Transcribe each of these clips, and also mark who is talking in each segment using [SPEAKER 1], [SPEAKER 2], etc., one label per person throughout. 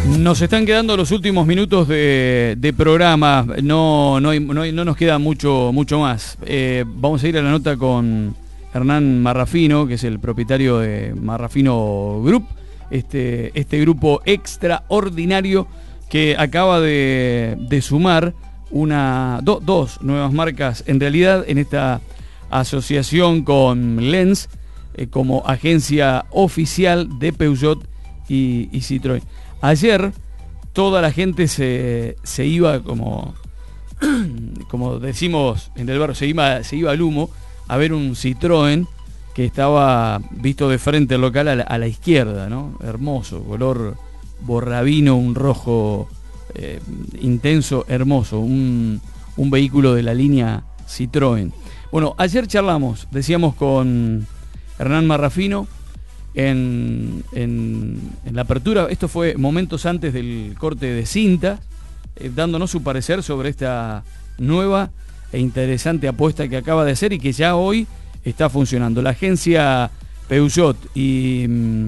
[SPEAKER 1] Nos están quedando los últimos minutos de programa, no nos queda mucho más. Vamos a ir a la nota con Hernán Marrafino, que es el propietario de Marrafino Group, este grupo extraordinario que acaba de sumar dos nuevas marcas, en realidad, en esta asociación con Lens, como agencia oficial de Peugeot y Citroën. Ayer toda la gente se iba, como decimos en el barrio, se iba al humo a ver un Citroën que estaba visto de frente al local a la izquierda, ¿no? Hermoso, color borrabino, un rojo intenso, hermoso, un vehículo de la línea Citroën. Bueno, ayer decíamos con Hernán Marrafino en la apertura. Esto fue momentos antes del corte de cinta, dándonos su parecer sobre esta nueva e interesante apuesta que acaba de hacer y que ya hoy está funcionando. La agencia Peugeot y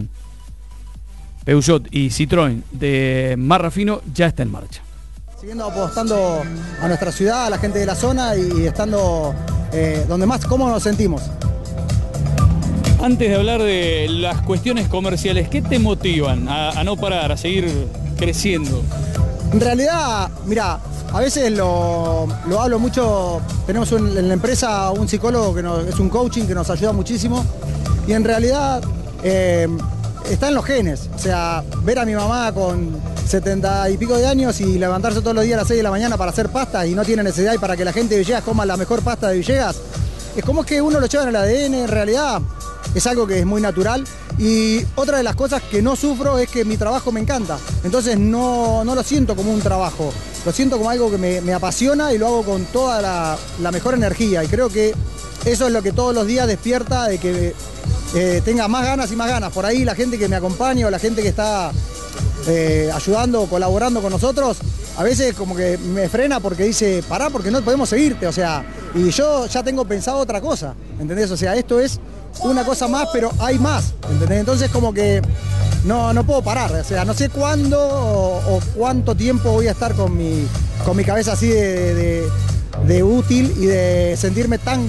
[SPEAKER 1] Citroën de Marrafino ya está en marcha.
[SPEAKER 2] Siguiendo apostando a nuestra ciudad, a la gente de la zona y estando donde más cómodos nos sentimos.
[SPEAKER 1] Antes de hablar de las cuestiones comerciales, ¿qué te motivan a no parar, a seguir creciendo?
[SPEAKER 2] En realidad, mira, a veces lo hablo mucho. Tenemos en la empresa un psicólogo que es un coaching que nos ayuda muchísimo. Y en realidad está en los genes. O sea, ver a mi mamá con 70 y pico de años y levantarse todos los días a las 6 de la mañana para hacer pastas y no tiene necesidad y para que la gente de Villegas coma la mejor pasta de Villegas. Es como que uno lo lleva en el ADN, en realidad. Es algo que es muy natural y otra de las cosas que no sufro es que mi trabajo me encanta. Entonces no lo siento como un trabajo, lo siento como algo que me apasiona y lo hago con toda la mejor energía. Y creo que eso es lo que todos los días despierta de que tenga más ganas y más ganas. Por ahí la gente que me acompaña o la gente que está ayudando, colaborando con nosotros, a veces como que me frena porque dice, pará, porque no podemos seguirte. O sea, y yo ya tengo pensado otra cosa, ¿entendés? O sea, esto es una cosa más, pero hay más, ¿entendés? Entonces como que no puedo parar, o sea, no sé cuándo o cuánto tiempo voy a estar con mi cabeza así de útil y de sentirme tan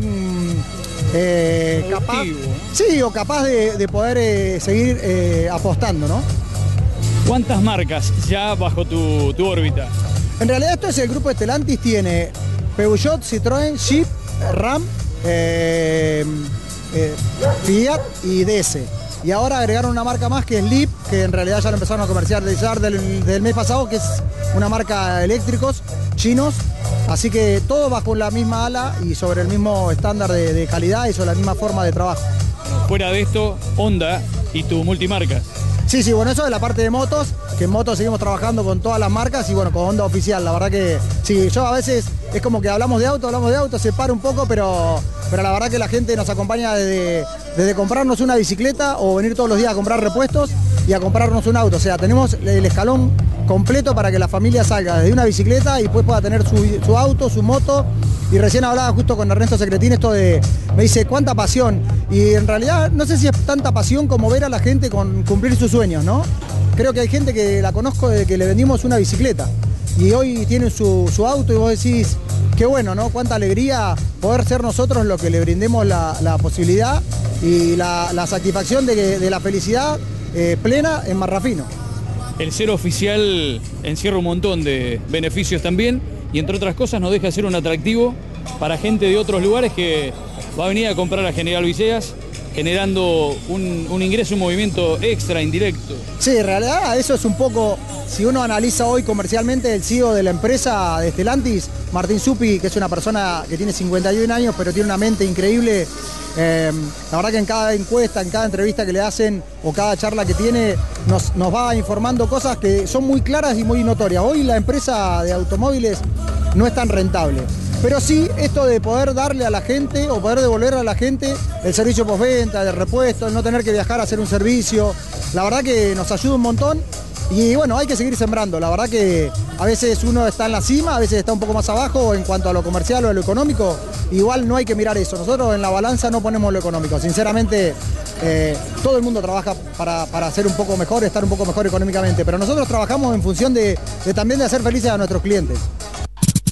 [SPEAKER 2] capaz, sí, o capaz de poder seguir apostando, ¿no?
[SPEAKER 1] ¿Cuántas marcas ya bajo tu órbita?
[SPEAKER 2] En realidad esto es el grupo Stellantis, tiene Peugeot, Citroën, Jeep, Ram, Fiat y DS. Y ahora agregaron una marca más que es Leap, que en realidad ya lo empezaron a comercializar del mes pasado, que es una marca de eléctricos chinos. Así que todo bajo la misma ala y sobre el mismo estándar de calidad y sobre la misma forma de trabajo.
[SPEAKER 1] Bueno, fuera de esto, Honda y tu multimarca.
[SPEAKER 2] Sí, bueno, eso es la parte de motos, que en motos seguimos trabajando con todas las marcas y bueno, con Honda oficial. La verdad que sí, yo a veces es como que hablamos de auto, se para un poco, pero la verdad que la gente nos acompaña desde comprarnos una bicicleta o venir todos los días a comprar repuestos y a comprarnos un auto. O sea, tenemos el escalón completo para que la familia salga desde una bicicleta y después pueda tener su auto, su moto. Y recién hablaba justo con Ernesto Secretín esto me dice, ¿cuánta pasión? Y en realidad no sé si es tanta pasión como ver a la gente cumplir sus sueños, ¿no? Creo que hay gente que la conozco desde que le vendimos una bicicleta y hoy tienen su auto y vos decís, qué bueno, ¿no? Cuánta alegría poder ser nosotros los que le brindemos la posibilidad y la satisfacción de la felicidad plena en Marrafino.
[SPEAKER 1] El ser oficial encierra un montón de beneficios también y entre otras cosas nos deja ser un atractivo para gente de otros lugares que va a venir a comprar a General Villegas, generando un ingreso, un movimiento extra, indirecto.
[SPEAKER 2] Sí, en realidad eso es un poco, si uno analiza hoy comercialmente, el CEO de la empresa de Stellantis, Martín Zuppi, que es una persona que tiene 51 años, pero tiene una mente increíble. La verdad que en cada encuesta, en cada entrevista que le hacen o cada charla que tiene, nos va informando cosas que son muy claras y muy notorias. Hoy la empresa de automóviles no es tan rentable. Pero sí, esto de poder darle a la gente o poder devolver a la gente el servicio postventa, el repuesto, el no tener que viajar a hacer un servicio, la verdad que nos ayuda un montón. Y bueno, hay que seguir sembrando. La verdad que a veces uno está en la cima, a veces está un poco más abajo en cuanto a lo comercial o a lo económico. Igual no hay que mirar eso. Nosotros en la balanza no ponemos lo económico. Sinceramente, todo el mundo trabaja para ser un poco mejor, estar un poco mejor económicamente, pero nosotros trabajamos en función de también de hacer felices a nuestros clientes.